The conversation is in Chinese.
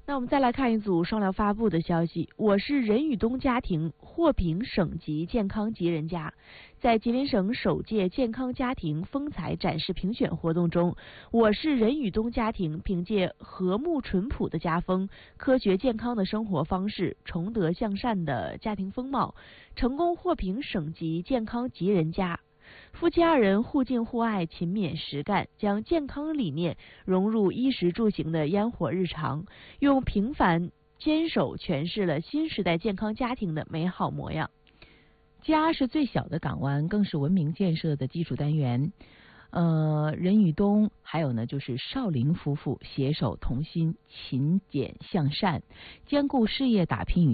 那我们再来看一组双疗发布的消息。我市任宇东家庭获评省级健康吉人家。在吉林省首届健康家庭风采展示评选活动中，我市任宇东家庭凭借和睦淳朴的家风、科学健康的生活方式、崇德向善的家庭风貌，成功获评省级健康吉人家。夫妻二人互敬互爱、勤勉实干，将健康理念融入衣食住行的烟火日常，用平凡坚守诠释了新时代健康家庭的美好模样。 家是最小的港湾，更是文明建设的基础单元。任宇东还有呢，就是邵玲夫妇携手同心、勤俭向善，兼顾事业打拼与